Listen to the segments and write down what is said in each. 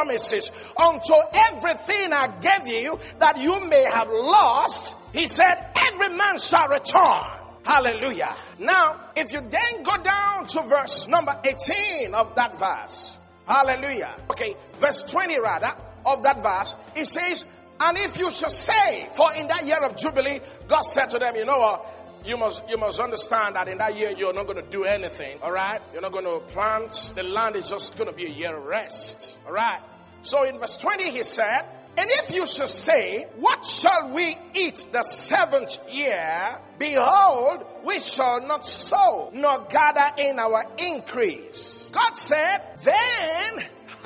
promises, unto everything I gave you that you may have lost, he said, every man shall return. Hallelujah. Now, if you then go down to verse number 18 of that verse. Hallelujah. Okay, verse 20 rather of that verse. It says, and if you shall say, for in that year of Jubilee, God said to them, you know what? You must understand that in that year you're not going to do anything, all right? You're not going to plant. The land is just going to be a year of rest, all right? So in verse 20 he said, and if you shall say, what shall we eat the 7th year? Behold, we shall not sow, nor gather in our increase. God said, then,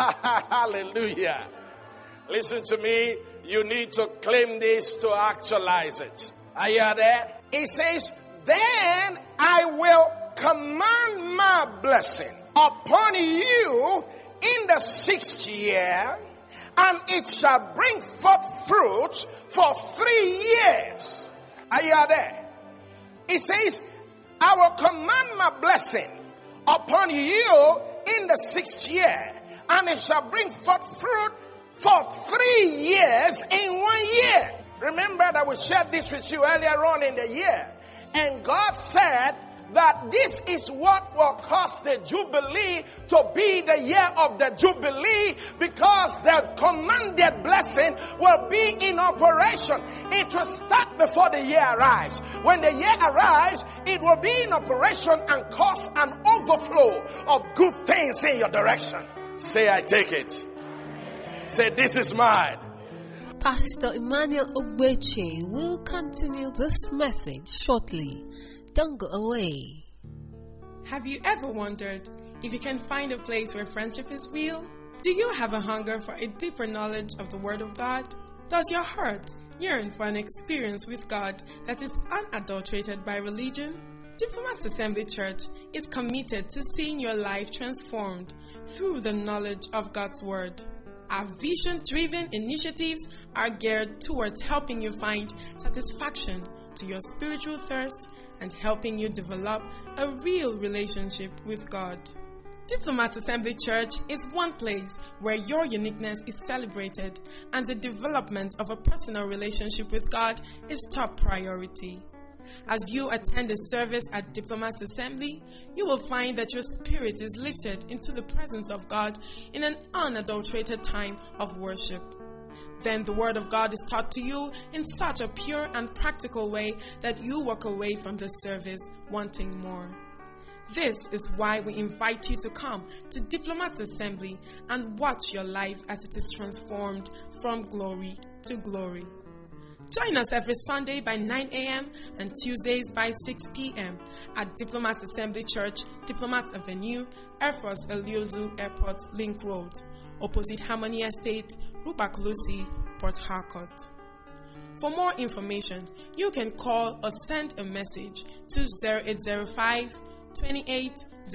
hallelujah. Listen to me, you need to claim this to actualize it. Are you there? It says, then I will command my blessing upon you in the 6th year, and it shall bring forth fruit for 3 years. Are you there? It says, I will command my blessing upon you in the 6th year, and it shall bring forth fruit for 3 years in 1 year. Remember that we shared this with you earlier on in the year. And God said that this is what will cause the Jubilee to be the year of the Jubilee, because the commanded blessing will be in operation. It will start before the year arrives. When the year arrives, it will be in operation and cause an overflow of good things in your direction. Say, I take it. Say, this is mine. Pastor Emmanuel Ogbeche will continue this message shortly. Don't go away. Have you ever wondered if you can find a place where friendship is real? Do you have a hunger for a deeper knowledge of the Word of God? Does your heart yearn for an experience with God that is unadulterated by religion? Diplomats Assembly Church is committed to seeing your life transformed through the knowledge of God's Word. Our vision-driven initiatives are geared towards helping you find satisfaction to your spiritual thirst and helping you develop a real relationship with God. Diplomats Assembly Church is one place where your uniqueness is celebrated and the development of a personal relationship with God is top priority. As you attend a service at Diplomats Assembly, you will find that your spirit is lifted into the presence of God in an unadulterated time of worship. Then the Word of God is taught to you in such a pure and practical way that you walk away from the service wanting more. This is why we invite you to come to Diplomats Assembly and watch your life as it is transformed from glory to glory. Join us every Sunday by 9 a.m. and Tuesdays by 6 p.m. at Diplomats Assembly Church, Diplomats Avenue, Air Force Eliozu Airport, Link Road, opposite Harmony Estate, Rupert Lucy, Port Harcourt. For more information, you can call or send a message to 0805 28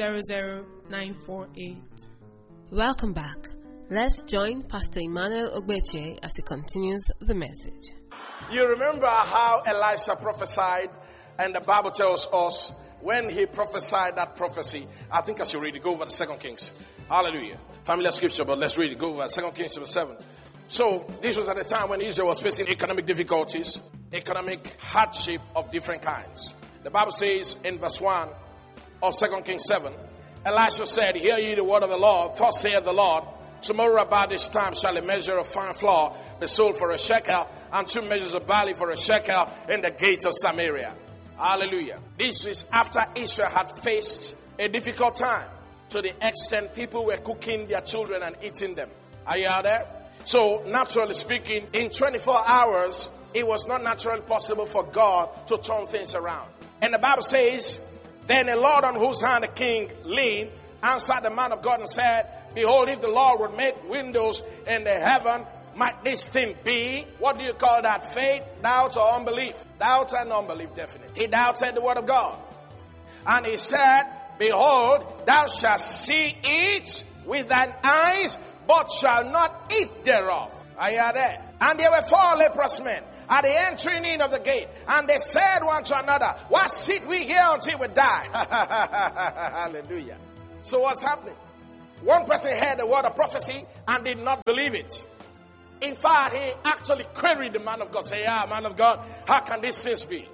00948. Welcome back. Let's join Pastor Emmanuel Ogbeche as he continues the message. You remember how Elisha prophesied, and the Bible tells us when he prophesied that prophecy. I think I should read it. Go over to 2 Kings. Hallelujah. Familiar scripture, but let's read it. Go over 2 Kings chapter 7. So this was at a time when Israel was facing economic difficulties, economic hardship of different kinds. The Bible says in verse 1 of 2 Kings 7, Elisha said, hear ye the word of the Lord. Thus saith the Lord, tomorrow about this time shall a measure of fine flour be sold for a shekel, and 2 measures of barley for a shekel in the gate of Samaria. Hallelujah. This is after Israel had faced a difficult time, to the extent people were cooking their children and eating them. Are you out there? So naturally speaking, in 24 hours, it was not naturally possible for God to turn things around. And the Bible says, then the Lord on whose hand the king leaned answered the man of God and said, behold, if the Lord would make windows in the heaven, might this thing be? What do you call that? Faith, doubt, or unbelief? Doubt and unbelief, definitely. He doubted the word of God. And he said, behold, thou shalt see it with thine eyes, but shall not eat thereof. Are you there? And there were 4 leprous men at the entering in of the gate. And they said one to another, why sit we here until we die? Hallelujah. So what's happening? One person heard the word of prophecy and did not believe it. In fact, he actually queried the man of God. Say, man of God, how can these things be?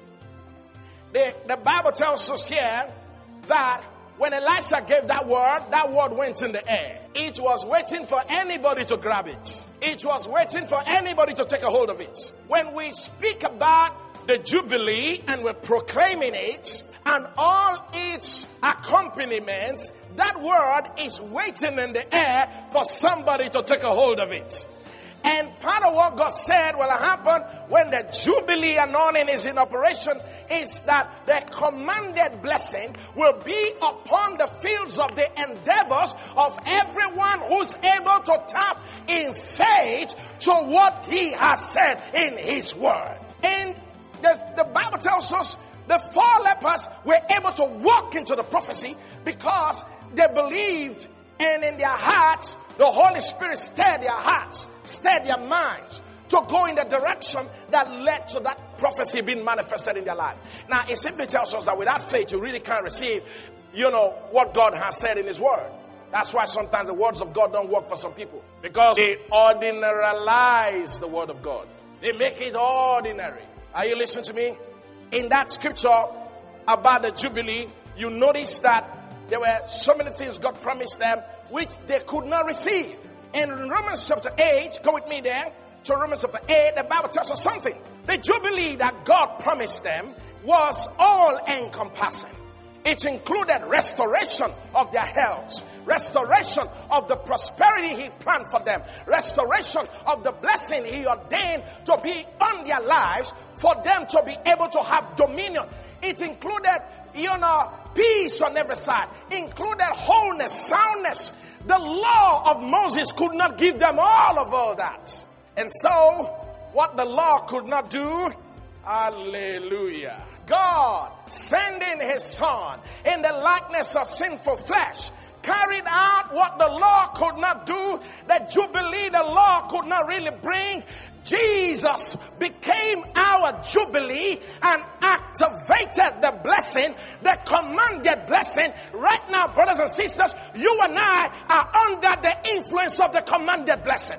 The Bible tells us here that when Elisha gave that word went in the air. It was waiting for anybody to grab it. It was waiting for anybody to take a hold of it. When we speak about the Jubilee and we're proclaiming it and all its accompaniments, that word is waiting in the air for somebody to take a hold of it. And part of what God said will happen when the Jubilee anointing is in operation is that the commanded blessing will be upon the fields of the endeavors of everyone who's able to tap in faith to what he has said in his word. And the Bible tells us the 4 lepers were able to walk into the prophecy because they believed, and in their hearts, the Holy Spirit stirred their hearts, stirred their minds to go in the direction that led to that prophecy being manifested in their life. Now, it simply tells us that without faith, you really can't receive, what God has said in his word. That's why sometimes the words of God don't work for some people. Because they ordinarize the word of God. They make it ordinary. Are you listening to me? In that scripture about the Jubilee, you notice that there were so many things God promised them which they could not receive. In Romans chapter 8, go with me there to Romans chapter 8, the Bible tells us something. The Jubilee that God promised them was all-encompassing. It included restoration of their health, restoration of the prosperity he planned for them, restoration of the blessing he ordained to be on their lives for them to be able to have dominion. It included, peace on every side, included wholeness, soundness. The law of Moses could not give them all that. And so, what the law could not do, hallelujah, God, sending his son in the likeness of sinful flesh, carried out what the law could not do. The Jubilee, the law could not really bring. Jesus became our Jubilee and activated the blessing, the commanded blessing. Right now, brothers and sisters, you and I are under the influence of the commanded blessing.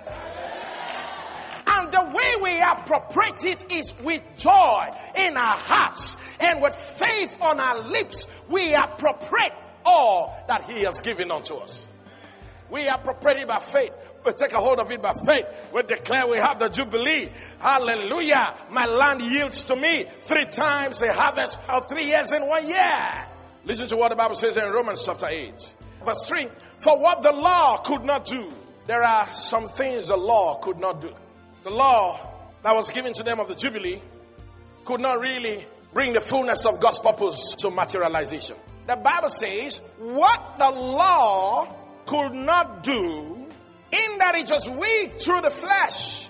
And the way we appropriate it is with joy in our hearts and with faith on our lips. We appropriate all that he has given unto us. We appropriate it by faith. We take a hold of it by faith. We declare we have the Jubilee. Hallelujah. My land yields to me 3 times a harvest of 3 years in 1 year. Listen to what the Bible says in Romans chapter 8. Verse 3. For what the law could not do, there are some things the law could not do. The law that was given to them of the Jubilee could not really bring the fullness of God's purpose to materialization. The Bible says, what the law could not do, in that it was weak through the flesh,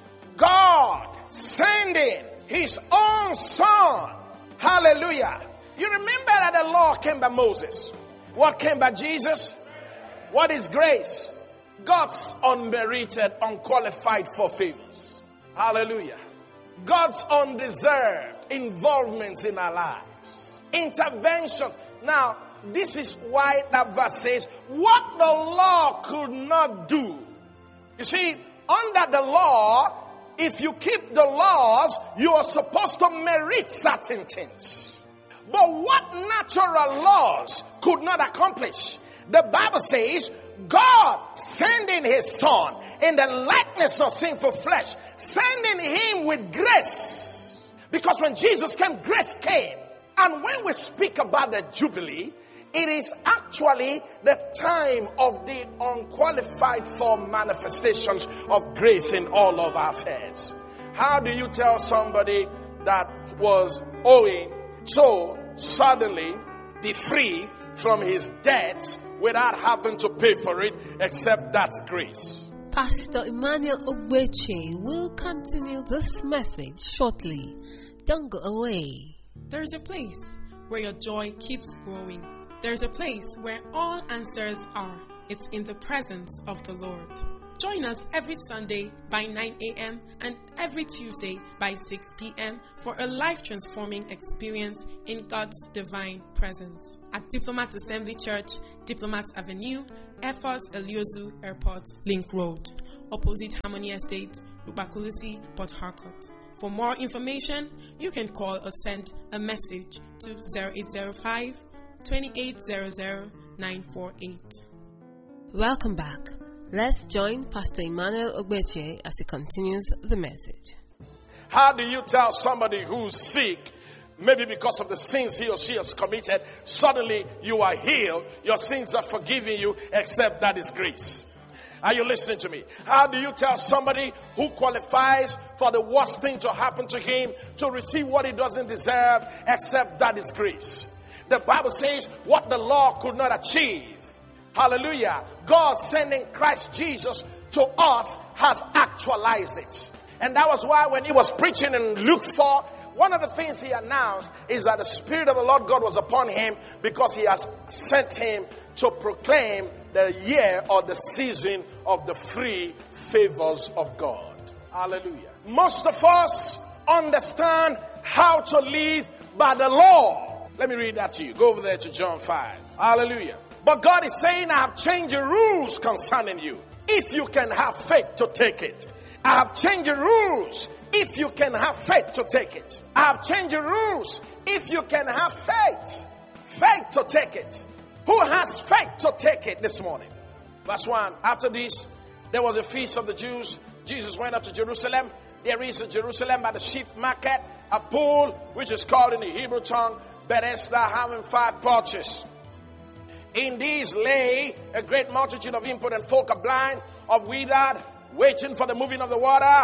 God sending his own son. Hallelujah. You remember that the law came by Moses. What came by Jesus? What is grace? God's unmerited, unqualified for favors. Hallelujah. God's undeserved involvements in our lives. Intervention. Now, this is why that verse says, what the law could not do. You see, under the law, if you keep the laws, you are supposed to merit certain things. But what natural laws could not accomplish, the Bible says, God sending his son in the likeness of sinful flesh, sending him with grace. Because when Jesus came, grace came. And when we speak about the Jubilee, it is actually the time of the unqualified for manifestations of grace in all of our affairs. How do you tell somebody that was owing so suddenly be free from his debts without having to pay for it, except that's grace? Pastor Emmanuel Ogbeche will continue this message shortly. Don't go away. There's a place where your joy keeps growing. There's a place where all answers are. It's in the presence of the Lord. Join us every Sunday by 9 a.m. and every Tuesday by 6 p.m. for a life-transforming experience in God's divine presence at Diplomat Assembly Church, Diplomat Avenue, Air Force Eliozu Airport, Link Road, opposite Harmony Estate, Lubakulusi, Port Harcourt. For more information, you can call or send a message to 0805 2800 948. Welcome back. Let's join Pastor Emmanuel Ogbeche as he continues the message. How do you tell somebody who's sick, maybe because of the sins he or she has committed, suddenly you are healed, your sins are forgiven you, except that is grace? Are you listening to me? How do you tell somebody who qualifies for the worst thing to happen to him to receive what he doesn't deserve, except that is grace? The Bible says what the law could not achieve. Hallelujah. God sending Christ Jesus to us has actualized it. And that was why when he was preaching in Luke 4, one of the things he announced is that the Spirit of the Lord God was upon him because he has sent him to proclaim the year or the season of the free favors of God. Hallelujah. Most of us understand how to live by the law. Let me read that to you. Go over there to John 5. Hallelujah. But God is saying, I have changed the rules concerning you, if you can have faith to take it. I have changed the rules if you can have faith to take it. I have changed the rules if you can have faith. Faith to take it. Who has faith to take it this morning? Verse 1. After this, there was a feast of the Jews. Jesus went up to Jerusalem. There is in Jerusalem by the sheep market a pool, which is called in the Hebrew tongue Bethesda, having 5 porches. In these lay a great multitude of impotent folk, of blind, of withered, waiting for the moving of the water.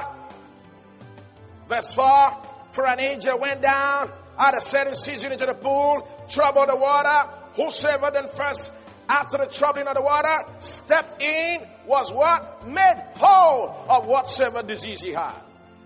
Verse 4. For an angel went down at a certain season into the pool, troubled the water. Whosoever then first, after the troubling of the water, stepped in, was what? Made whole of whatsoever disease he had.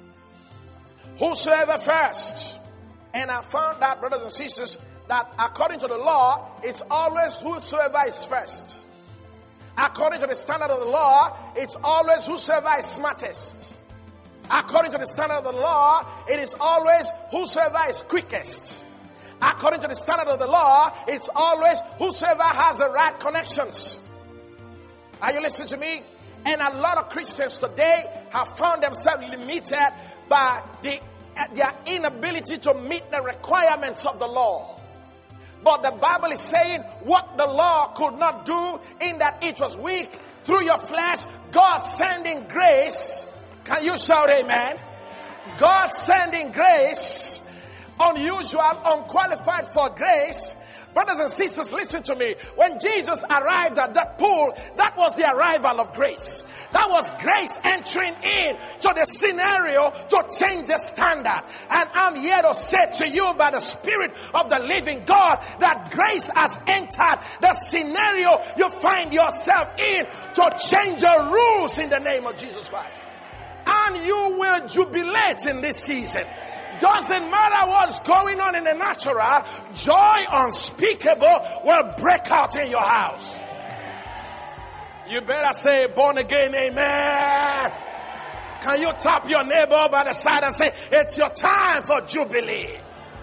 Whosoever first. And I found that, brothers and sisters, that according to the law, it's always whosoever is first. According to the standard of the law, it's always whosoever is smartest. According to the standard of the law, it is always whosoever is quickest. According to the standard of the law, it's always whosoever has the right connections. Are you listening to me? And a lot of Christians today have found themselves limited by their inability to meet the requirements of the law. But the Bible is saying what the law could not do, in that it was weak through your flesh, God sending grace. Can you shout amen? God sending grace. Unusual, unqualified for grace. Brothers and sisters, listen to me. When Jesus arrived at that pool, that was the arrival of grace. That was grace entering in to the scenario to change the standard. And I'm here to say to you by the Spirit of the living God that grace has entered the scenario you find yourself in to change your rules in the name of Jesus Christ. And you will jubilate in this season. Doesn't matter what's going on in the natural, joy unspeakable will break out in your house. You better say born again, amen. Can you tap your neighbor by the side and say, it's your time for jubilee?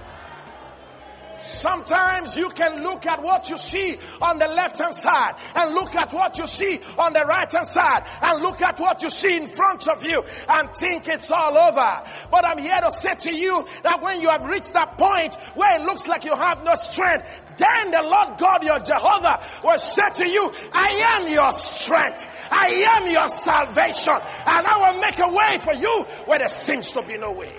Sometimes you can look at what you see on the left-hand side and look at what you see on the right-hand side and look at what you see in front of you and think it's all over. But I'm here to say to you that when you have reached that point where it looks like you have no strength, then the Lord God, your Jehovah, will say to you, I am your strength. I am your salvation. And I will make a way for you where there seems to be no way.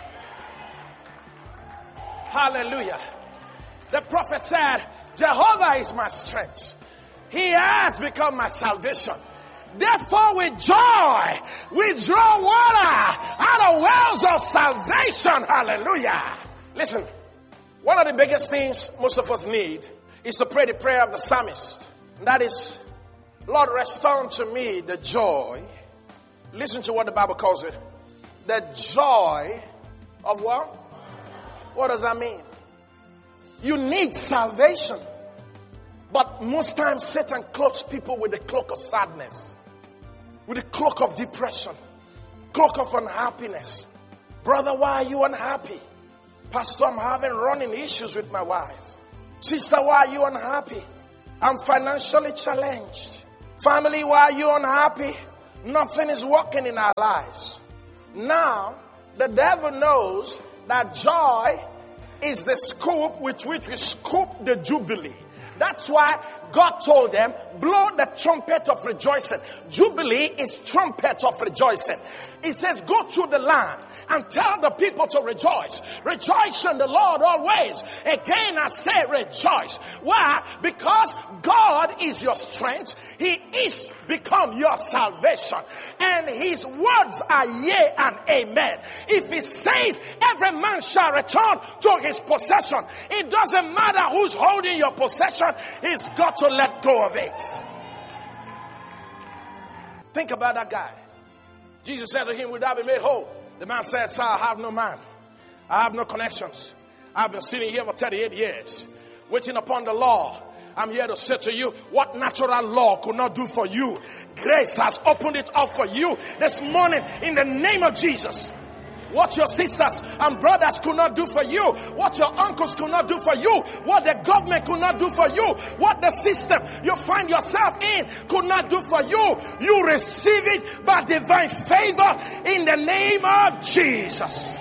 Hallelujah. The prophet said, Jehovah is my strength. He has become my salvation. Therefore with joy, we draw water out of wells of salvation. Hallelujah. Listen, one of the biggest things most of us need is to pray the prayer of the psalmist. And that is, Lord, restore unto me the joy. Listen to what the Bible calls it. The joy of what? What does that mean? You need salvation. But most times Satan clothes people with the cloak of sadness. with a cloak of depression, cloak of unhappiness. Brother, why are you unhappy? Pastor, I'm having running issues with my wife. Sister, why are you unhappy? I'm financially challenged. Family, why are you unhappy? Nothing is working in our lives. Now, the devil knows that joy is the scoop with which we scoop the jubilee. That's why God told them, blow the trumpet of rejoicing. Jubilee is trumpet of rejoicing. He says, go through the land and tell the people to rejoice. Rejoice in the Lord always. Again, I say rejoice. Why? Because God is your strength. He is become your salvation. And his words are yea and amen. If he says every man shall return to his possession, it doesn't matter who's holding your possession. He's got to let go of it. Think about that guy. Jesus said to him, will thou be made whole? The man said, sir, I have no man. I have no connections. I've been sitting here for 38 years, waiting upon the law. I'm here to say to you, what natural law could not do for you, grace has opened it up for you this morning in the name of Jesus. What your sisters and brothers could not do for you, what your uncles could not do for you, what the government could not do for you, what the system you find yourself in could not do for you, you receive it by divine favor in the name of Jesus.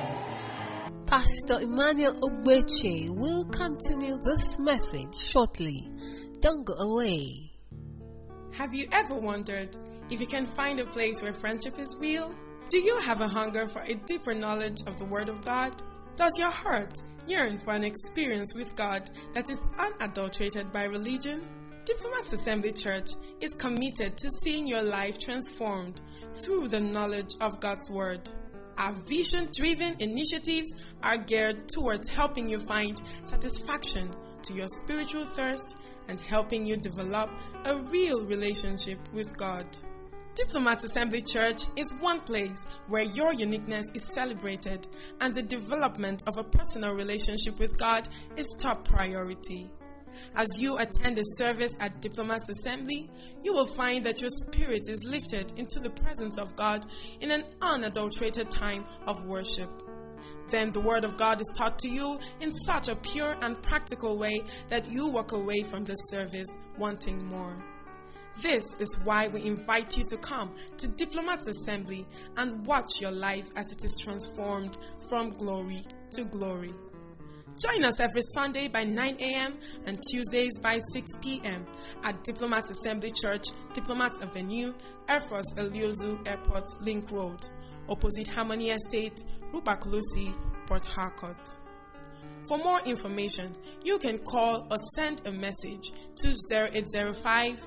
Pastor Emmanuel Ogbeche will continue this message shortly. Don't go away. Have you ever wondered if you can find a place where friendship is real? Do you have a hunger for a deeper knowledge of the Word of God? Does your heart yearn for an experience with God that is unadulterated by religion? Diplomats Assembly Church is committed to seeing your life transformed through the knowledge of God's Word. Our vision-driven initiatives are geared towards helping you find satisfaction to your spiritual thirst and helping you develop a real relationship with God. Diplomats Assembly Church is one place where your uniqueness is celebrated and the development of a personal relationship with God is top priority. As you attend a service at Diplomats Assembly, you will find that your spirit is lifted into the presence of God in an unadulterated time of worship. Then the Word of God is taught to you in such a pure and practical way that you walk away from the service wanting more. This is why we invite you to come to Diplomats Assembly and watch your life as it is transformed from glory to glory. Join us every Sunday by 9 a.m. and Tuesdays by 6 p.m. at Diplomats Assembly Church, Diplomats Avenue, Air Force Eliozu Airport, Link Road, opposite Harmony Estate, Rubaklusi, Port Harcourt. For more information, you can call or send a message to 0805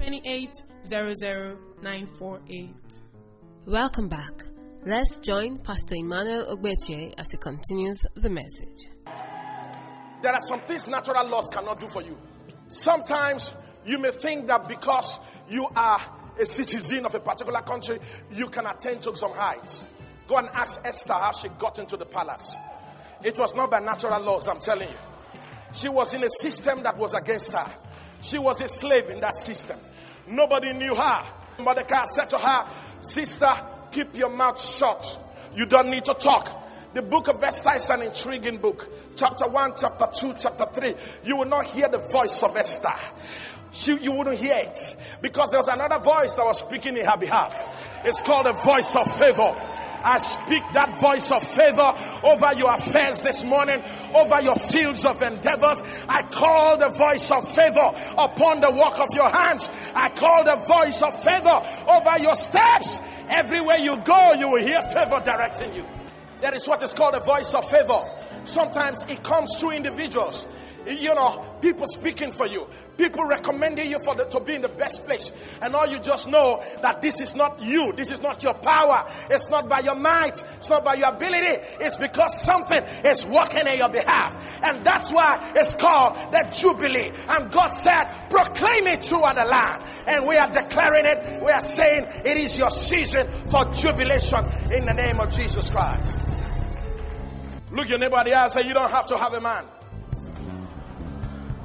2800-948. Welcome back. Let's join Pastor Emmanuel Ogbeche as he continues the message. There are some things natural laws cannot do for you. Sometimes you may think that because you are a citizen of a particular country, you can attain to some heights. Go and ask Esther how she got into the palace. It was not by natural laws, I'm telling you. She was in a system that was against her. She was a slave in that system. Nobody knew her. Mordecai said to her, sister, keep your mouth shut. You don't need to talk. The book of Esther is an intriguing book. Chapter 1, chapter 2, chapter 3. You will not hear the voice of Esther. You wouldn't hear it. Because there was another voice that was speaking in her behalf. It's called a voice of favor. I speak that voice of favor over your affairs this morning, over your fields of endeavors. I call the voice of favor upon the work of your hands. I call the voice of favor over your steps. Everywhere you go, you will hear favor directing you. That is what is called a voice of favor. Sometimes it comes through individuals. You know, people speaking for you, people recommending you to be in the best place, and all you just know that this is not you, this is not your power, it's not by your might, it's not by your ability, it's because something is working in your behalf, and that's why it's called the Jubilee. And God said, proclaim it throughout the land, and we are declaring it. We are saying it is your season for jubilation in the name of Jesus Christ. Look your neighbor in the eye and say, you don't have to have a man.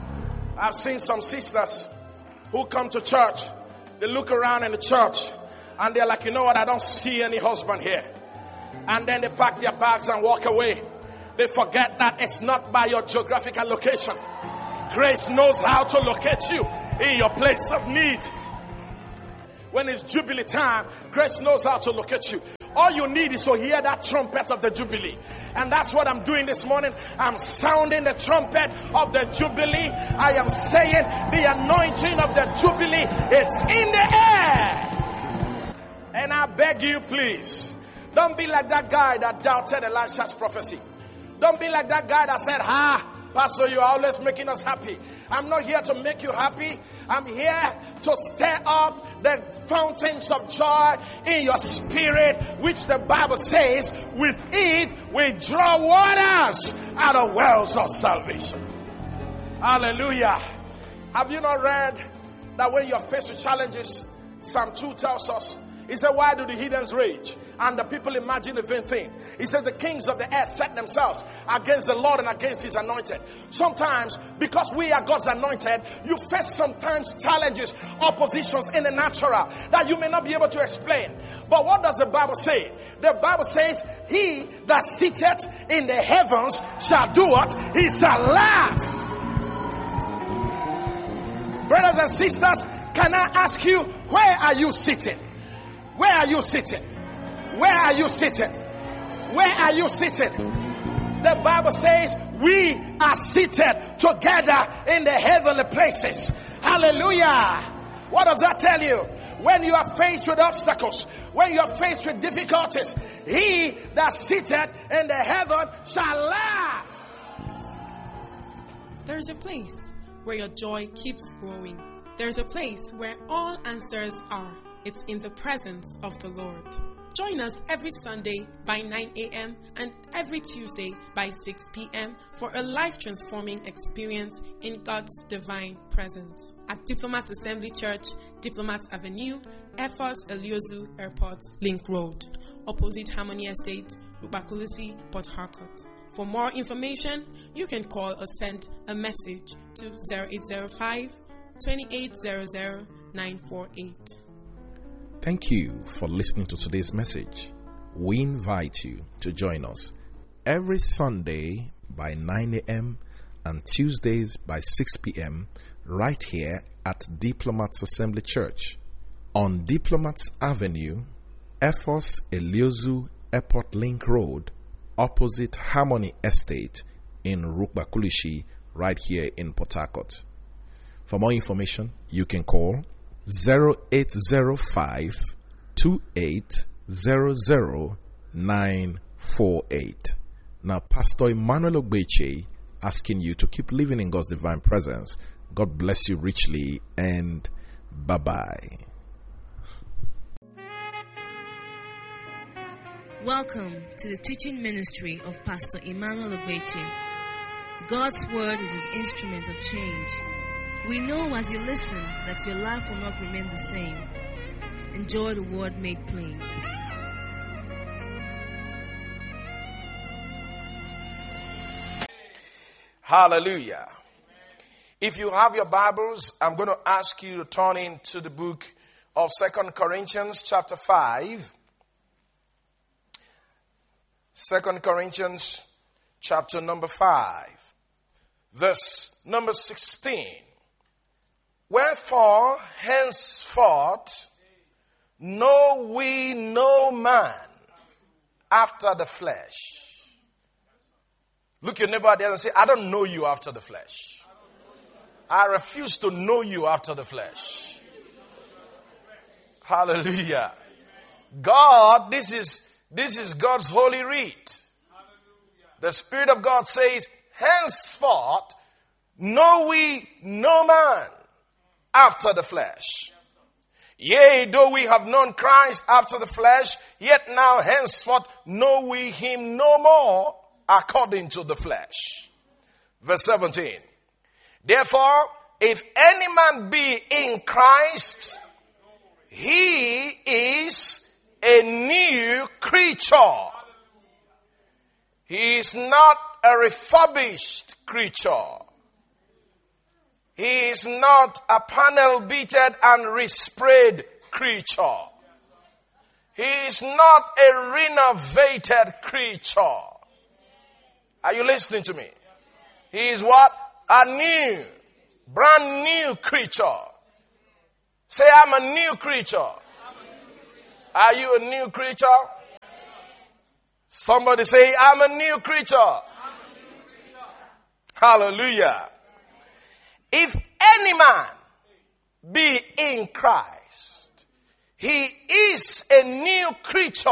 I've seen some sisters who come to church. They look around in the church And they're like, you know what? I don't see any husband here. And then they pack their bags and walk away. They forget that it's not by your geographical location. Grace knows how to locate you in your place of need. When it's Jubilee time, grace knows how to locate you. All you need is to hear that trumpet of the Jubilee. And that's what I'm doing this morning. I'm sounding the trumpet of the Jubilee. I am saying the anointing of the Jubilee, it's in the air. And I beg you, please, don't be like that guy that doubted Elisha's prophecy. Don't be like that guy that said, Pastor, you are always making us happy. I'm not here to make you happy. I'm here to stir up the fountains of joy in your spirit, which the Bible says, with it we draw waters out of wells of salvation. Hallelujah. Have you not read that when you're faced with challenges, Psalm 2 tells us, he said, why do the heathens rage and the people imagine a vain thing? He says the kings of the earth set themselves against the Lord and against his anointed. Sometimes, because we are God's anointed, you face sometimes challenges, oppositions in the natural that you may not be able to explain. But what does the Bible say? The Bible says, he that sitteth in the heavens shall do what? He shall laugh. Brothers and sisters, can I ask you, where are you sitting? Where are you sitting? Where are you sitting? Where are you sitting? The Bible says we are seated together in the heavenly places. Hallelujah. What does that tell you? When you are faced with obstacles, when you are faced with difficulties, he that sitteth in the heaven shall laugh. There's a place where your joy keeps growing. There's a place where all answers are. It's in the presence of the Lord. Join us every Sunday by 9 a.m. and every Tuesday by 6 p.m. for a life-transforming experience in God's divine presence at Diplomats Assembly Church, Diplomats Avenue, Epos Eliozu Airport, Link Road, opposite Harmony Estate, Rubakulusi, Port Harcourt. For more information, you can call or send a message to 0805 2800 948. Thank you for listening to today's message. We invite you to join us every Sunday by 9 a.m. and Tuesdays by 6 p.m. right here at Diplomats Assembly Church on Diplomats Avenue, Epos Eliozu Airport Link Road, opposite Harmony Estate in Rukbakulishi, right here in Port Harcourt. For more information, you can call 0805 2800 948. Now, Pastor Emmanuel Ogbeche asking you to keep living in God's divine presence. God bless you richly, and bye-bye. Welcome to the teaching ministry of Pastor Emmanuel Ogbeche. God's word is his instrument of change. We know as you listen that your life will not remain the same. Enjoy the word made plain. Hallelujah. If you have your Bibles, I'm going to ask you to turn into the book of 2 Corinthians chapter 5. 2 Corinthians chapter number 5. Verse number 16. Wherefore, henceforth, know we no man after the flesh. Look your neighbor there and say, I don't know you after the flesh. I refuse to know you after the flesh. Hallelujah. God, this is God's holy writ. The Spirit of God says, henceforth, know we no man after the flesh. Yea, though we have known Christ after the flesh, yet now henceforth know we him no more according to the flesh. Verse 17. Therefore, if any man be in Christ, he is a new creature. He is not a refurbished creature. He is not a panel beaten and resprayed creature. He is not a renovated creature. Are you listening to me? He is what? A new, brand new creature. Say, I'm a new creature. Are you a new creature? Somebody say, I'm a new creature. Hallelujah. If any man be in Christ, he is a new creature.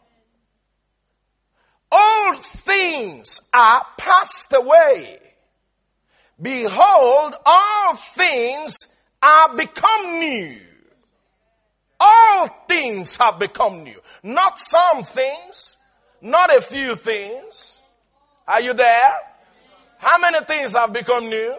All things are passed away. Behold, all things are become new. All things have become new. Not some things, not a few things. Are you there? How many things have become new?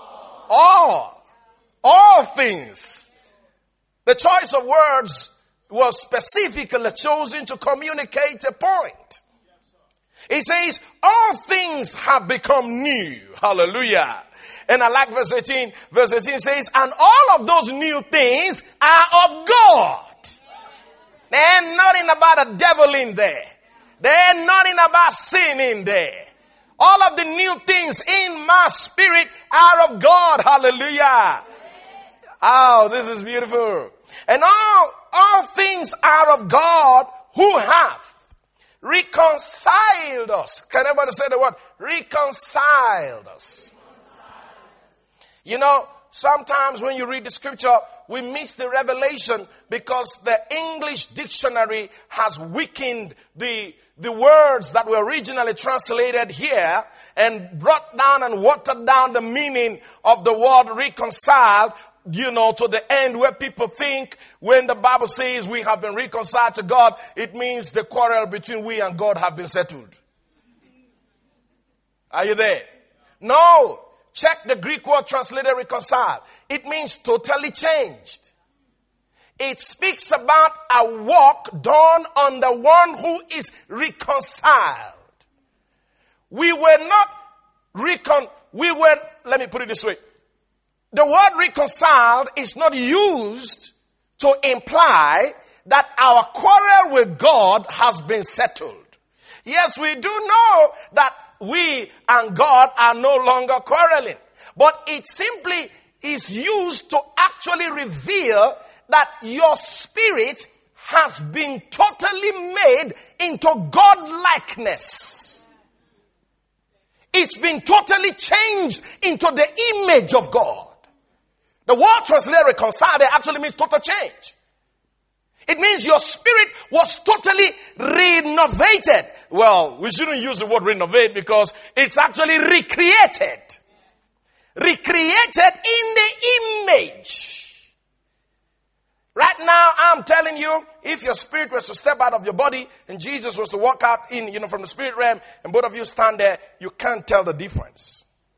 All things. The choice of words was specifically chosen to communicate a point. It says, all things have become new. Hallelujah. And I like verse 18. Verse 18 says, and all of those new things are of God. There ain't nothing about a devil in there. There ain't nothing about sin in there. All of the new things in my spirit are of God. Hallelujah. Oh, this is beautiful. And all things are of God who hath reconciled us. Can everybody say the word? Reconciled us. You know, sometimes when you read the scripture, we miss the revelation because the English dictionary has weakened the words that were originally translated here and brought down and watered down the meaning of the word reconciled, you know, to the end where people think when the Bible says we have been reconciled to God, it means the quarrel between we and God have been settled. Are you there? No. Check the Greek word translated reconciled. It means totally changed. It speaks about a work done on the one who is reconciled. Let me put it this way. The word reconciled is not used to imply that our quarrel with God has been settled. Yes, we do know that we and God are no longer quarreling. But it simply is used to actually reveal that your spirit has been totally made into God-likeness. It's been totally changed into the image of God. The word translated reconciled actually means total change. It means your spirit was totally renovated. Well, we shouldn't use the word renovate because it's actually recreated. Recreated in the image. Right now, I'm telling you, if your spirit was to step out of your body and Jesus was to walk out from the spirit realm and both of you stand there, you can't tell the difference.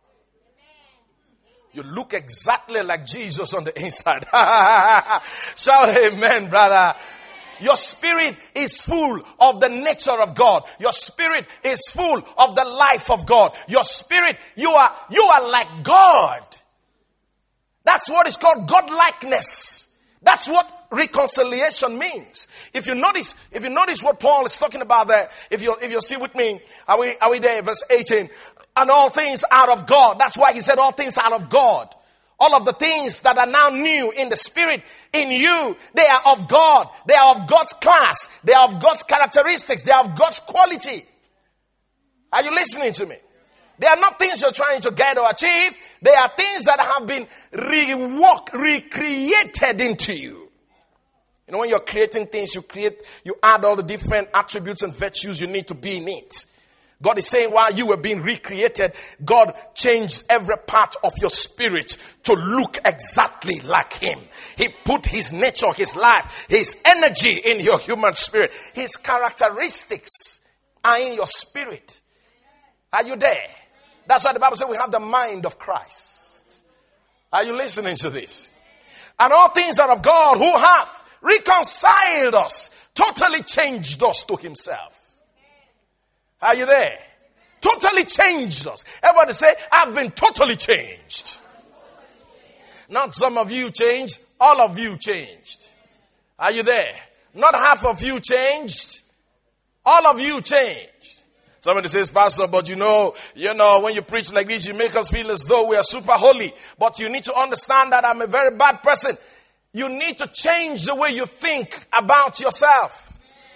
You look exactly like Jesus on the inside. Shout amen, brother. Your spirit is full of the nature of God. Your spirit is full of the life of God. Your spirit, you are like God. That's what is called God-likeness. That's what reconciliation means. If you notice what Paul is talking about there, if you see with me, are we there? Verse 18. And all things are of God. That's why he said all things are of God. All of the things that are now new in the spirit, in you, they are of God. They are of God's class. They are of God's characteristics. They are of God's quality. Are you listening to me? They are not things you're trying to get or achieve. They are things that have been recreated into you. You know, when you're creating things, you add all the different attributes and virtues you need to be in it. God is saying while you were being recreated, God changed every part of your spirit to look exactly like Him. He put His nature, His life, His energy in your human spirit. His characteristics are in your spirit. Are you there? That's why the Bible says we have the mind of Christ. Are you listening to this? And all things are of God who hath reconciled us, totally changed us to Himself. Are you there? Totally changed us. Everybody say, I've been totally changed. Not some of you changed, all of you changed. Are you there? Not half of you changed. All of you changed. Somebody says, Pastor, but you know, when you preach like this, you make us feel as though we are super holy. But you need to understand that I'm a very bad person. You need to change the way you think about yourself.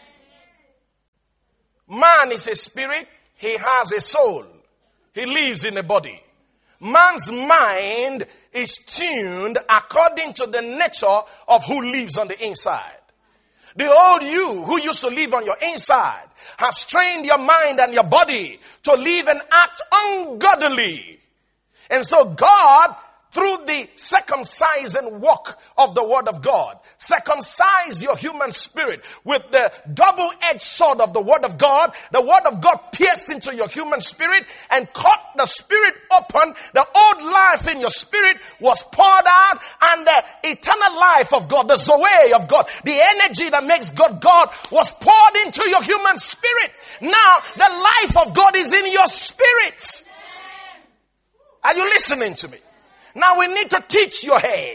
Man is a spirit. He has a soul. He lives in a body. Man's mind is tuned according to the nature of who lives on the inside. The old you who used to live on your inside has trained your mind and your body to live and act ungodly. And so God, through the circumcising work of the Word of God, circumcise your human spirit with the double-edged sword of the Word of God. The Word of God pierced into your human spirit and cut the spirit open. The old life in your spirit was poured out, and the eternal life of God, the Zoe of God, the energy that makes God God, was poured into your human spirit. Now the life of God is in your spirit. Are you listening to me? Now we need to teach your head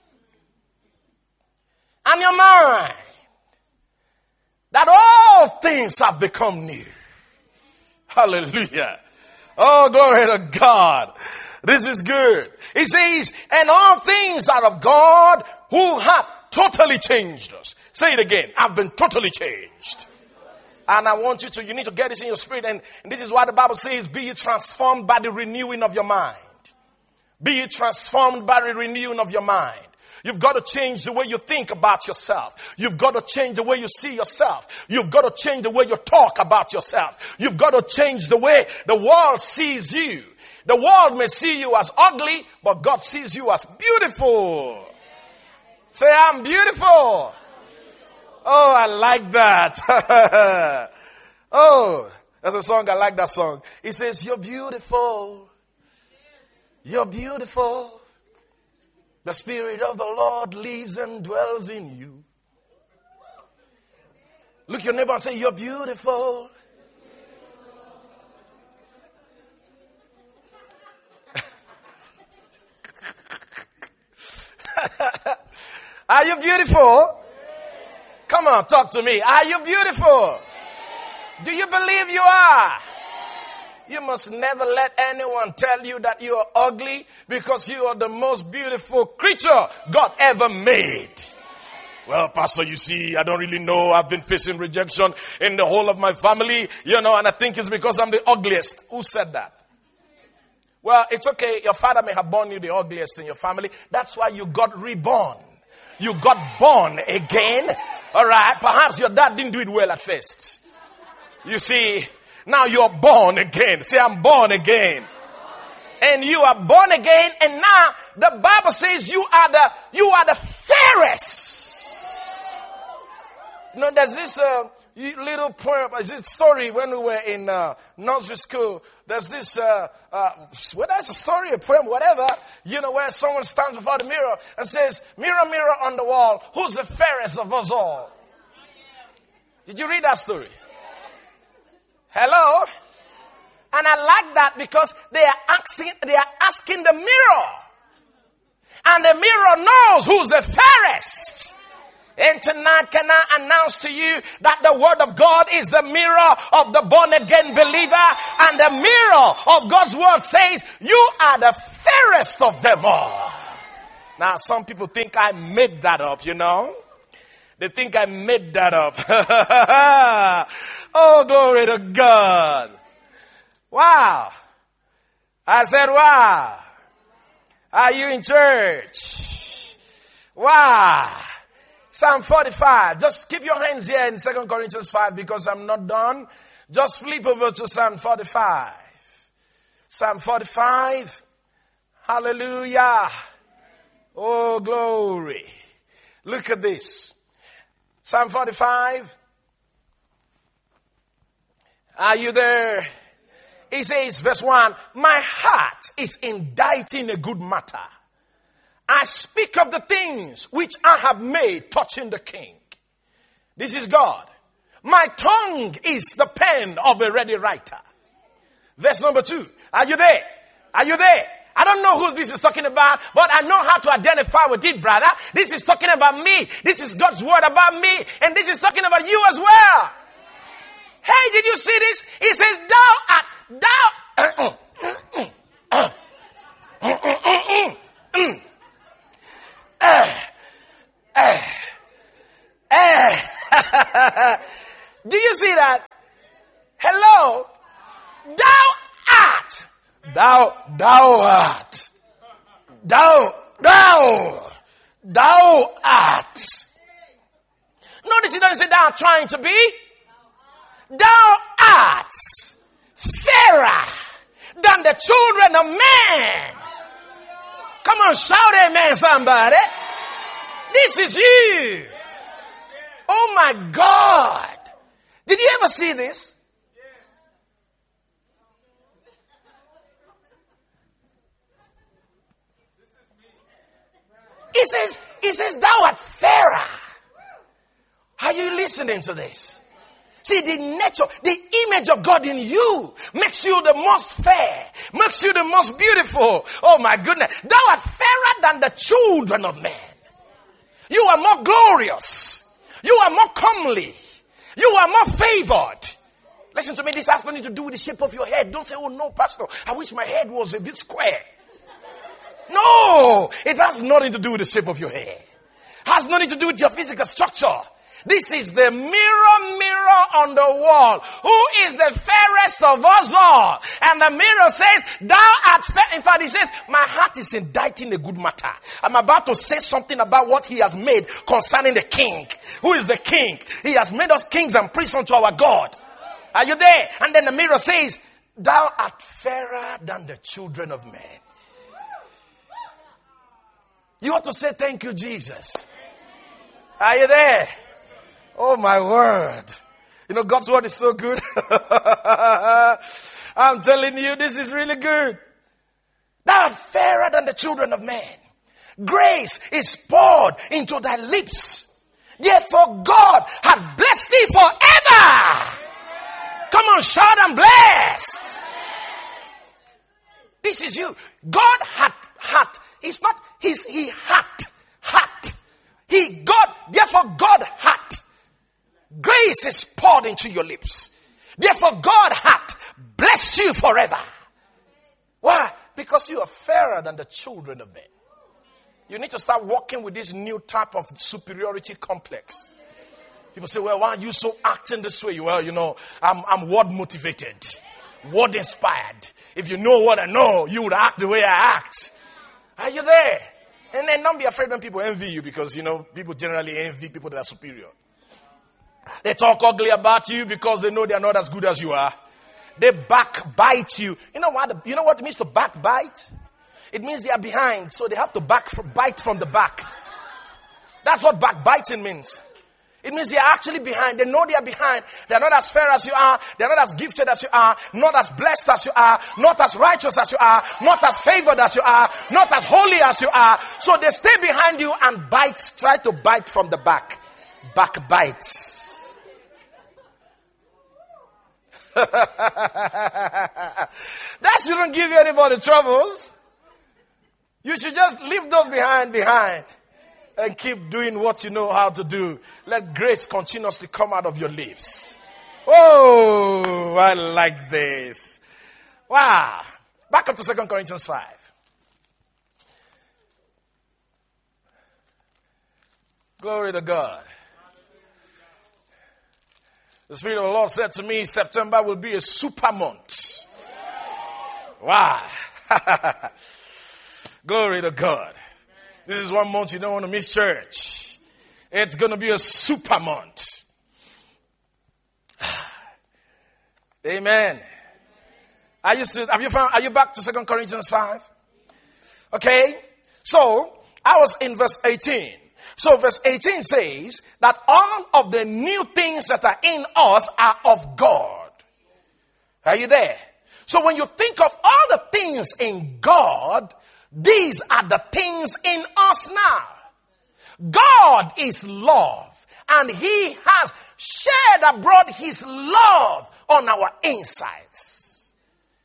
and your mind that all things have become new. Hallelujah. Oh, glory to God. This is good. He says, and all things are of God who have totally changed us. Say it again. I've been totally changed. And I want you need to get this in your spirit. And this is why the Bible says, be ye transformed by the renewing of your mind. Be ye transformed by the renewing of your mind. You've got to change the way you think about yourself. You've got to change the way you see yourself. You've got to change the way you talk about yourself. You've got to change the way the world sees you. The world may see you as ugly, but God sees you as beautiful. Say, I'm beautiful. Oh, I like that. Oh, there's a song, I like that song. It says, you're beautiful. You're beautiful. The Spirit of the Lord lives and dwells in you. Look your neighbor and say, you're beautiful. Are you beautiful? Come on, talk to me. Are you beautiful? Do you believe you are? You must never let anyone tell you that you are ugly, because you are the most beautiful creature God ever made. Well, Pastor, you see, I don't really know. I've been facing rejection in the whole of my family, and I think it's because I'm the ugliest. Who said that? Well, it's okay. Your father may have born you the ugliest in your family. That's why you got reborn. You got born again. All right. Perhaps your dad didn't do it well at first. You see, now you're born again. Say, I'm born again. And you are born again. And now the Bible says you are the fairest. There's this little poem, story when we were in nursery school. There's this, whether it's a story, a poem, whatever, where someone stands before the mirror and says, mirror, mirror on the wall, who's the fairest of us all? Did you read that story? Hello? And I like that because they are asking the mirror. And the mirror knows who's the fairest. And tonight, can I announce to you that the Word of God is the mirror of the born-again believer, and the mirror of God's Word says, you are the fairest of them all. Now, some people think I made that up, They think I made that up. Oh, glory to God. Wow. I said, wow. Are you in church? Wow. Psalm 45. Just keep your hands here in 2 Corinthians 5 because I'm not done. Just flip over to Psalm 45. Psalm 45. Hallelujah. Oh, glory. Look at this. Psalm 45. Are you there? He says, verse 1, my heart is inditing a good matter. I speak of the things which I have made touching the king. This is God. My tongue is the pen of a ready writer. Verse number 2. Are you there? Are you there? I don't know who this is talking about, but I know how to identify with it, brother. This is talking about me. This is God's word about me. And this is talking about you as well. Hey, did you see this? He says, Do you see that? Hello? Thou art. Thou art. Notice he doesn't say thou art trying to be. Thou art fairer than the children of men. Come on, shout amen, somebody. This is you. Oh my God. Did you ever see this? He says, thou art fairer. Are you listening to this? See, the nature, the image of God in you makes you the most fair, makes you the most beautiful. Oh my goodness. Thou art fairer than the children of men. You are more glorious. You are more comely. You are more favored. Listen to me, this has nothing to do with the shape of your head. Don't say, oh no, pastor, I wish my head was a bit square. No, it has nothing to do with the shape of your hair. It has nothing to do with your physical structure. This is the mirror on the wall. Who is the fairest of us all? And the mirror says, thou art fair. In fact, it says, my heart is inditing a good matter. I'm about to say something about what he has made concerning the king. Who is the king? He has made us kings and priests unto our God. Are you there? And then the mirror says, thou art fairer than the children of men. You ought to say, thank you, Jesus. Are you there? Oh, my word. You know, God's word is so good. I'm telling you, this is really good. Thou art fairer than the children of men. Grace is poured into thy lips. Therefore, God hath blessed thee forever. Come on, shout, I'm blessed. This is you. God hath. It's not his, he hath. Therefore God hath. Grace is poured into your lips. Therefore God hath blessed you forever. Why? Because you are fairer than the children of men. You need to start walking with this new type of superiority complex. People say, well, why are you so acting this way? Well, you know, I'm word motivated, word inspired. If you know what I know, you would act the way I act. Are you there? And then don't be afraid when people envy you, because, you know, people generally envy people that are superior. They talk ugly about you because they know they are not as good as you are. They backbite you. You know what it means to backbite? It means they are behind, so they have to bite from the back. That's what backbiting means. It means they are actually behind. They know they are behind. They are not as fair as you are. They are not as gifted as you are. Not as blessed as you are. Not as righteous as you are. Not as favored as you are. Not as holy as you are. So they stay behind you and try to bite from the back. Backbites. That shouldn't give you anybody troubles. You should just leave those behind. And keep doing what you know how to do. Let grace continuously come out of your lips. Oh, I like this. Wow. Back up to 2 Corinthians 5. Glory to God. The Spirit of the Lord said to me, September will be a super month. Wow. Glory to God. This is 1 month you don't want to miss church. It's going to be a super month. Amen. Are you back to 2 Corinthians 5? Okay. So, I was in verse 18. So verse 18 says that all of the new things that are in us are of God. Are you there? So when you think of all the things in God, these are the things in us now. God is love, and He has shed abroad His love on our insides.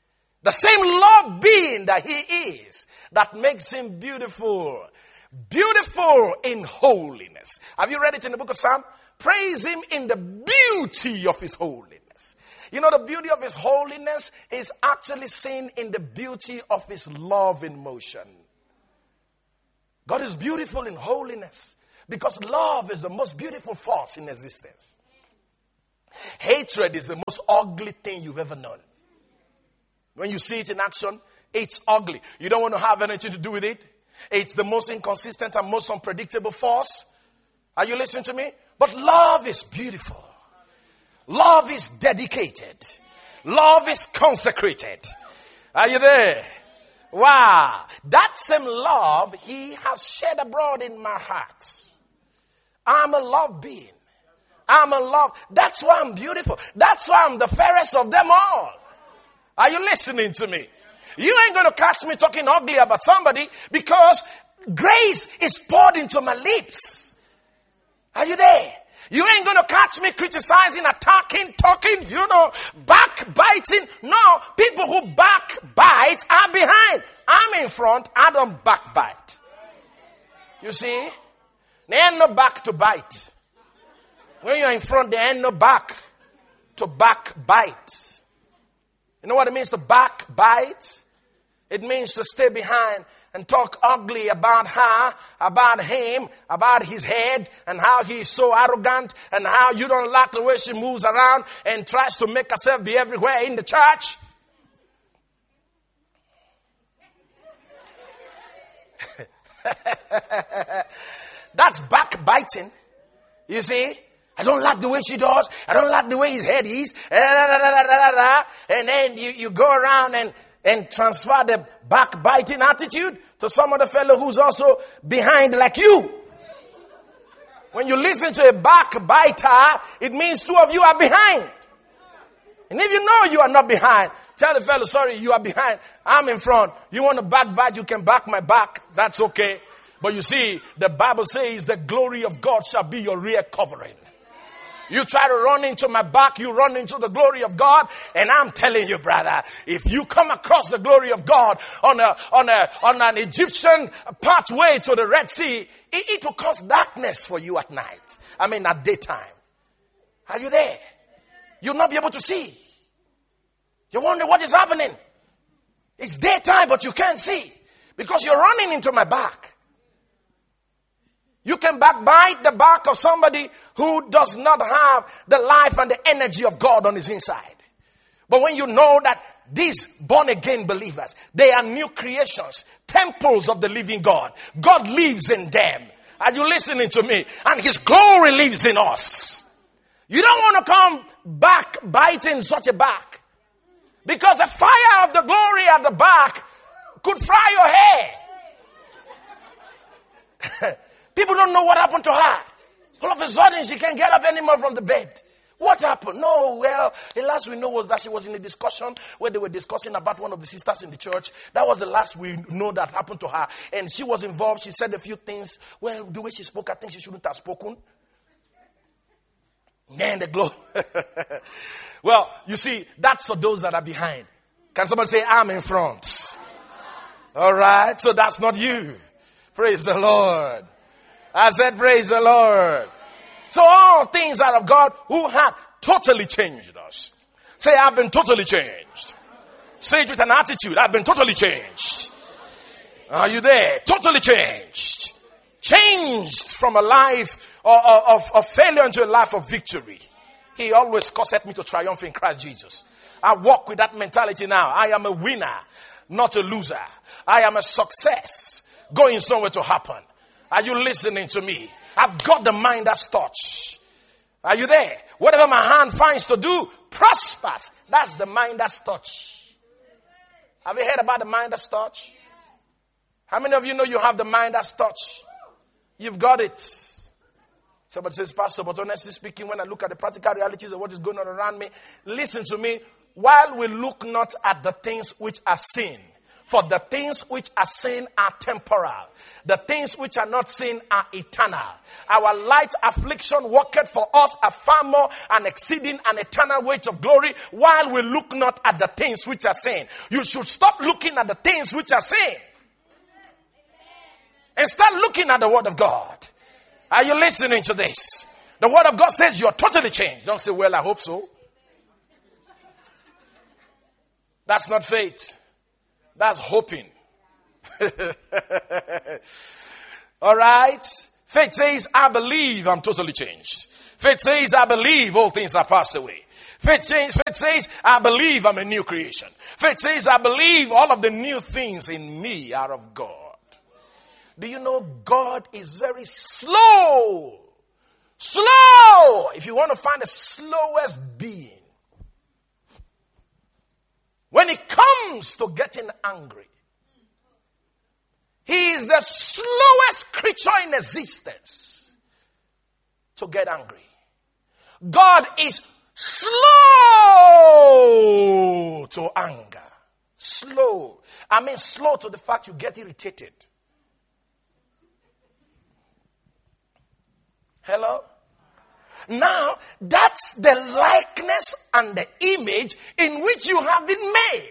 The same love being that he is, that makes him beautiful. Beautiful in holiness. Have you read it in the book of Psalm? Praise him in the beauty of his holiness. You know, the beauty of his holiness is actually seen in the beauty of his love in motion. God is beautiful in holiness because love is the most beautiful force in existence. Hatred is the most ugly thing you've ever known. When you see it in action, it's ugly. You don't want to have anything to do with it. It's the most inconsistent and most unpredictable force. Are you listening to me? But love is beautiful. Love is dedicated. Love is consecrated. Are you there? Wow. That same love he has shed abroad in my heart. I'm a love being. I'm a love. That's why I'm beautiful. That's why I'm the fairest of them all. Are you listening to me? You ain't going to catch me talking ugly about somebody because grace is poured into my lips. Are you there? You ain't going to catch me criticizing, attacking, talking, backbiting. No, people who backbite are behind. I'm in front. I don't backbite. You see? There ain't no back to bite. When you're in front, there ain't no back to backbite. You know what it means to backbite? It means to stay behind and talk ugly about her, about him, about his head, and how he's so arrogant, and how you don't like the way she moves around and tries to make herself be everywhere in the church. That's backbiting. You see? I don't like the way she does. I don't like the way his head is. And then you go around and transfer the backbiting attitude to some other fellow who's also behind like you. When you listen to a backbiter, it means two of you are behind. And if you know you are not behind, tell the fellow, sorry, you are behind. I'm in front. You want to backbite, you can back my back. That's okay. But you see, the Bible says the glory of God shall be your rear covering. You try to run into my back, you run into the glory of God. And I'm telling you, brother, if you come across the glory of God on an Egyptian pathway to the Red Sea, it will cause darkness for you at night. I mean, at daytime. Are you there? You'll not be able to see. You wonder what is happening. It's daytime, but you can't see because you're running into my back. You can backbite the back of somebody who does not have the life and the energy of God on his inside. But when you know that these born again believers, they are new creations, temples of the living God. God lives in them. Are you listening to me? And his glory lives in us. You don't want to come backbiting such a back. Because the fire of the glory at the back could fry your hair. People don't know what happened to her. All of a sudden, she can't get up anymore from the bed. What happened? No, well, the last we know was that she was in a discussion where they were discussing about one of the sisters in the church. That was the last we know that happened to her. And she was involved. She said a few things. Well, the way she spoke, I think she shouldn't have spoken. Then the glow. Well, you see, that's for those that are behind. Can somebody say, I'm in front? All right. So that's not you. Praise the Lord. I said, praise the Lord. So all things are of God who had totally changed us. Say, I've been totally changed. Say it with an attitude. I've been totally changed. Are you there? Totally changed. Changed from a life of failure into a life of victory. He always caused me to triumph in Christ Jesus. I walk with that mentality now. I am a winner, not a loser. I am a success, going somewhere to happen. Are you listening to me? I've got the Midas touch. Are you there? Whatever my hand finds to do prospers. That's the Midas touch. Have you heard about the Midas touch? How many of you know you have the Midas touch? You've got it. Somebody says, Pastor, but honestly speaking, when I look at the practical realities of what is going on around me, listen to me. While we look not at the things which are seen, For the things which are seen are temporal. The things which are not seen are eternal. Our light affliction worketh for us a far more and exceeding an eternal weight of glory, while we look not at the things which are seen. You should stop looking at the things which are seen and start looking at the Word of God. Are you listening to this? The Word of God says you're totally changed. Don't say, well, I hope so. That's not faith. That's hoping. All right? Faith says, I believe I'm totally changed. Faith says, I believe all things are passed away. Faith says, I believe I'm a new creation. Faith says, I believe all of the new things in me are of God. Do you know God is very slow? Slow! If you want to find the slowest being, when it comes to getting angry, he is the slowest creature in existence to get angry. God is slow to anger. Slow. I mean slow to the fact you get irritated. Hello? Now, that's the likeness and the image in which you have been made.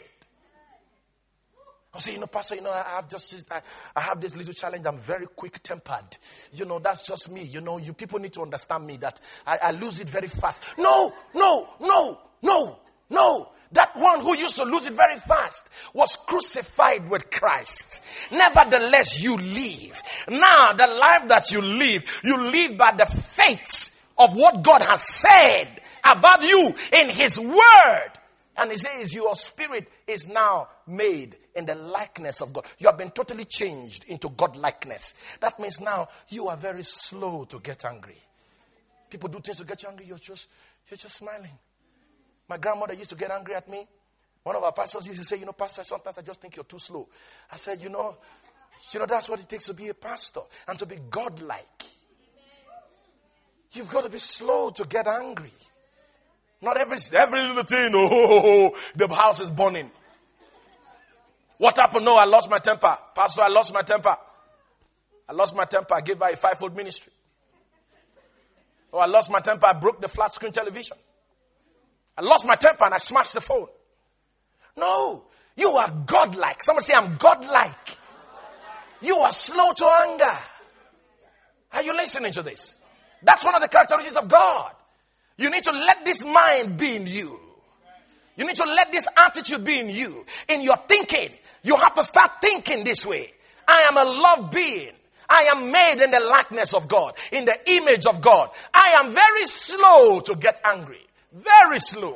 I say, Pastor, I have this little challenge. I'm very quick-tempered. That's just me. You people need to understand me that I lose it very fast. No. That one who used to lose it very fast was crucified with Christ. Nevertheless, you live. Now, the life that you live by the faith of what God has said about you in His Word. And He says your spirit is now made in the likeness of God. You have been totally changed into God-likeness. That means now you are very slow to get angry. People do things to get you angry, you're just smiling. My grandmother used to get angry at me. One of our pastors used to say, Pastor, sometimes I just think you're too slow. I said, that's what it takes to be a pastor and to be God-like. You've got to be slow to get angry. Not every little thing, the house is burning. What happened? No, I lost my temper. Pastor, I lost my temper. I gave her a 5-fold ministry. Oh, I lost my temper. I broke the flat screen television. I lost my temper and I smashed the phone. No, you are God-like. Somebody say, I'm God-like. You are slow to anger. Are you listening to this? That's one of the characteristics of God. You need to let this mind be in you. You need to let this attitude be in you. In your thinking, you have to start thinking this way. I am a loved being. I am made in the likeness of God, in the image of God. I am very slow to get angry. Very slow.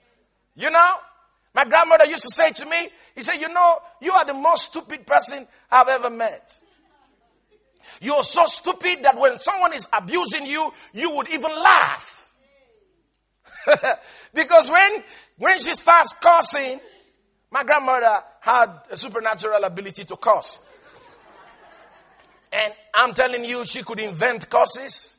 My grandmother used to say to me, he said, you are the most stupid person I've ever met. You're so stupid that when someone is abusing you, you would even laugh. Because when she starts cursing, my grandmother had a supernatural ability to curse. And I'm telling you, she could invent curses.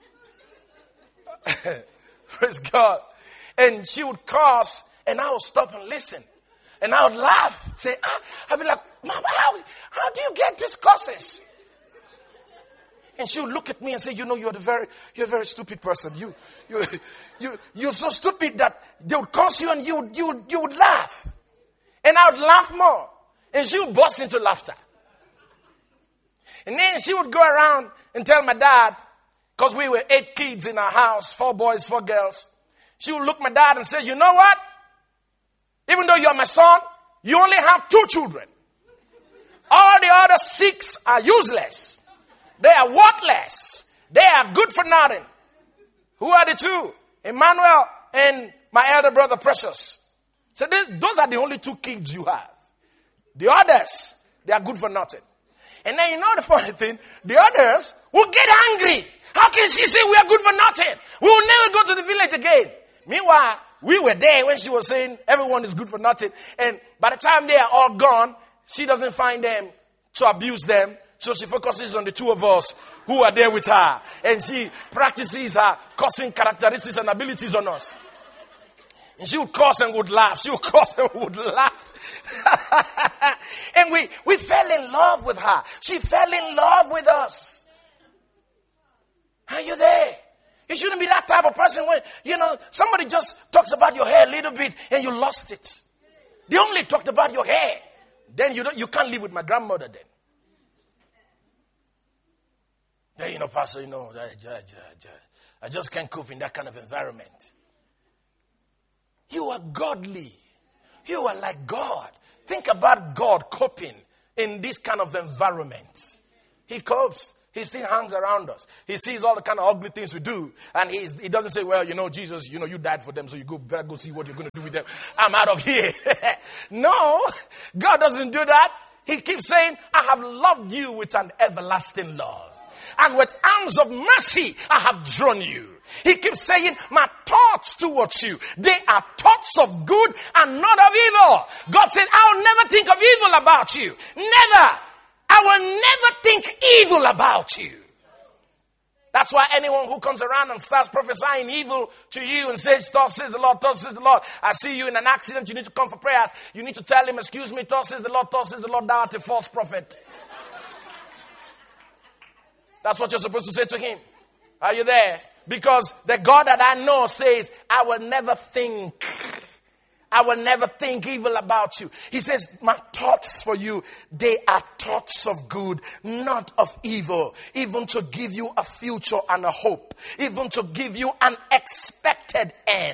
Praise God. And she would curse, and I would stop and listen. And I would laugh. Say, I'd be like, Mom, how do you get these curses? And she would look at me and say, you're a very stupid person. You're so stupid that they would curse you and you would laugh. And I would laugh more. And she would burst into laughter. And then she would go around and tell my dad, because we were 8 kids in our house, 4 boys, 4 girls. She would look at my dad and say, you know what? Even though you're my son, you only have 2 children. All the other 6 are useless. They are worthless. They are good for nothing. Who are the 2? Emmanuel and my elder brother Precious. So those are the only 2 kids you have. The others, they are good for nothing. And then the funny thing, the others will get angry. How can she say we are good for nothing? We will never go to the village again. Meanwhile, we were there when she was saying everyone is good for nothing. And by the time they are all gone, she doesn't find them to abuse them. So she focuses on the 2 of us who are there with her. And she practices her cursing characteristics and abilities on us. And she would curse and would laugh. She would curse and would laugh. And we fell in love with her. She fell in love with us. Are you there? You shouldn't be that type of person when, somebody just talks about your hair a little bit and you lost it. They only talked about your hair. Then you can't live with my grandmother then. Then, Pastor, I just can't cope in that kind of environment. You are godly. You are like God. Think about God coping in this kind of environment. He copes. He still hangs around us. He sees all the kind of ugly things we do. And he doesn't say, well, Jesus, you died for them, so you better go see what you're going to do with them. I'm out of here. No, God doesn't do that. He keeps saying, I have loved you with an everlasting love. And with arms of mercy, I have drawn you. He keeps saying, my thoughts towards you, they are thoughts of good and not of evil. God said, I'll never think of evil about you. Never. I will never think evil about you. That's why anyone who comes around and starts prophesying evil to you and says, thus says the Lord, thus says the Lord. I see you in an accident, you need to come for prayers. You need to tell him, excuse me, thus says the Lord, thou art a false prophet. That's what you're supposed to say to him. Are you there? Because the God that I know says, I will never think evil about you. He says, my thoughts for you, they are thoughts of good, not of evil. Even to give you a future and a hope. Even to give you an expected end.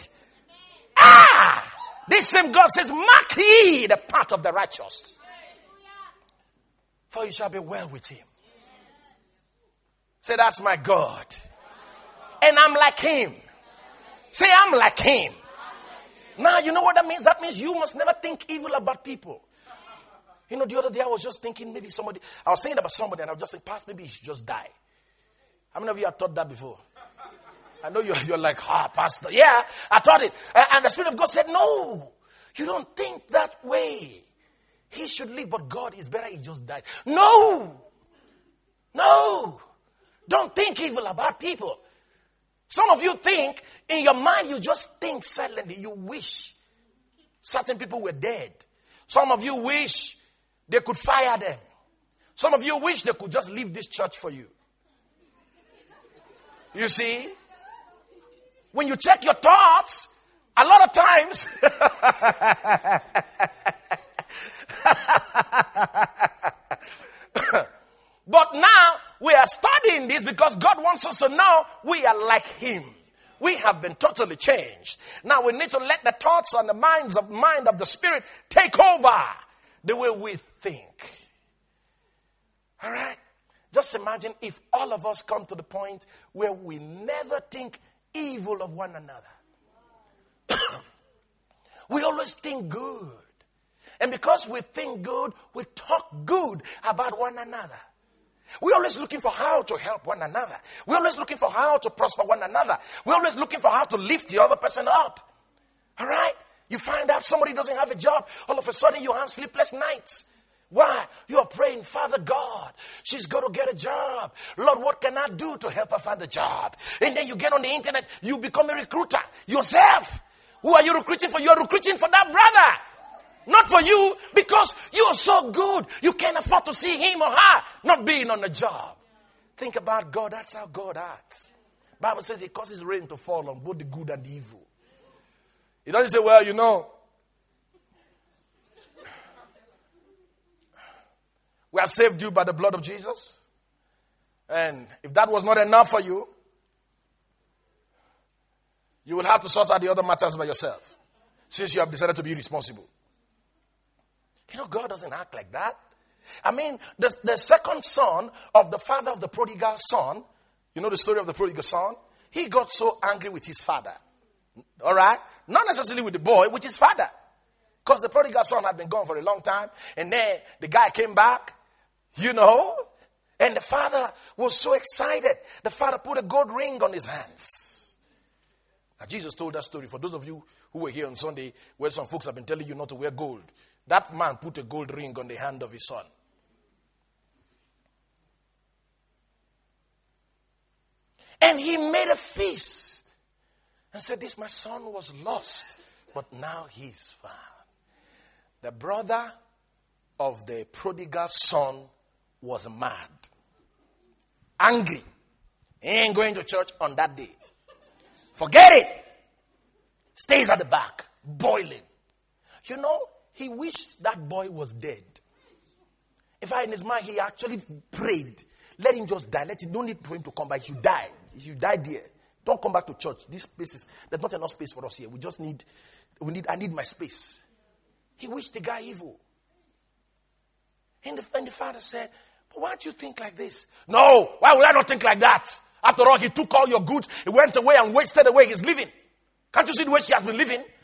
This same God says, mark ye the path of the righteous. For you shall be well with him. Say, that's my God. And I'm like him. Say, I'm like him. Now, you know what that means? That means you must never think evil about people. The other day I was just thinking maybe I was thinking about somebody and I was just thinking, Pastor, maybe he should just die. How many of you have thought that before? I know you're like, Pastor. Yeah, I thought it. And the Spirit of God said, no, you don't think that way. He should live, but God is better he just died. No. Don't think evil about people. Some of you think, in your mind, you just think silently. You wish certain people were dead. Some of you wish they could fire them. Some of you wish they could just leave this church for you. You see? When you check your thoughts, a lot of times... But now, we are studying this because God wants us to know we are like him. We have been totally changed. Now we need to let the thoughts and the mind of the Spirit take over the way we think. All right? Just imagine if all of us come to the point where we never think evil of one another. We always think good. And because we think good, we talk good about one another. We're always looking for how to help one another. We're always looking for how to prosper one another. We're always looking for how to lift the other person up. All right? You find out somebody doesn't have a job. All of a sudden you have sleepless nights. Why? You are praying, Father God, she's got to get a job. Lord, what can I do to help her find a job? And then you get on the internet, you become a recruiter yourself. Who are you recruiting for? You are recruiting for that brother. Not for you, because you are so good. You can't afford to see him or her not being on the job. Think about God. That's how God acts. Bible says he causes rain to fall on both the good and the evil. He doesn't say, well, we have saved you by the blood of Jesus. And if that was not enough for you, you will have to sort out the other matters by yourself, since you have decided to be responsible. God doesn't act like that. I mean, the second son of the father of the prodigal son, you know the story of the prodigal son? He got so angry with his father. All right? Not necessarily with the boy, with his father. Because the prodigal son had been gone for a long time. And then the guy came back, and the father was so excited. The father put a gold ring on his hands. Now, Jesus told that story for those of you who were here on Sunday, where some folks have been telling you not to wear gold. That man put a gold ring on the hand of his son. And he made a feast and said, this my son was lost, but now he's found. The brother of the prodigal son was mad. Angry. He ain't going to church on that day. Forget it. Stays at the back, boiling. You know, he wished that boy was dead. In fact, in his mind, he actually prayed. Let him just die. No need for him to come back. He should die. He should die there. Don't come back to church. There's not enough space for us here. I need my space. He wished the guy evil. And the father said, but why do you think like this? No, why would I not think like that? After all, he took all your goods. He went away and wasted away his living. Can't you see the way she has been living?